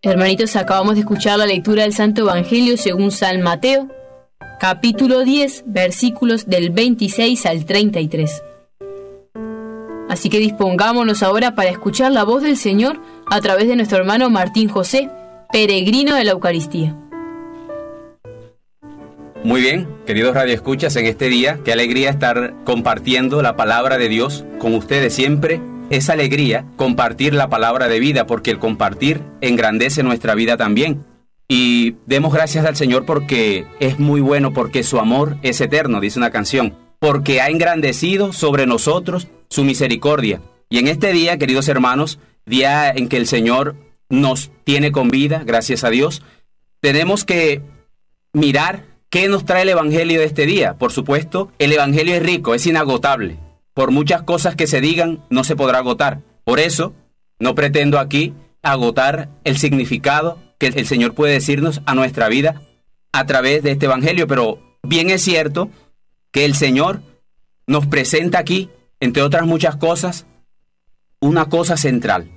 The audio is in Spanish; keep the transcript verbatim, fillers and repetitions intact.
Hermanitos, acabamos de escuchar la lectura del Santo Evangelio según San Mateo, capítulo diez, versículos del veintiséis al treinta y tres. Así que dispongámonos ahora para escuchar la voz del Señor a través de nuestro hermano Martín José, peregrino de la Eucaristía. Muy bien, queridos radioescuchas, en este día, qué alegría estar compartiendo la palabra de Dios con ustedes siempre. Es alegría compartir la palabra de vida, porque el compartir engrandece nuestra vida también. Y demos gracias al Señor porque es muy bueno, porque su amor es eterno, dice una canción, porque ha engrandecido sobre nosotros su misericordia. Y en este día, queridos hermanos, día en que el Señor nos tiene con vida, gracias a Dios, tenemos que mirar qué nos trae el Evangelio de este día. Por supuesto, el Evangelio es rico, es inagotable. Por muchas cosas que se digan, no se podrá agotar. Por eso, no pretendo aquí agotar el significado que el Señor puede decirnos a nuestra vida a través de este Evangelio. Pero bien es cierto que el Señor nos presenta aquí, entre otras muchas cosas, una cosa central.